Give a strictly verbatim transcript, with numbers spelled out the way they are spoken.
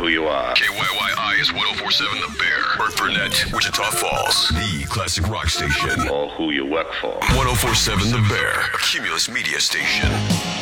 who you are. K Y Y I is one oh four point seven The Bear. Bertburnett, Wichita Falls. The classic rock station. Or who you work for. one oh four point seven The Bear. A Cumulus media station.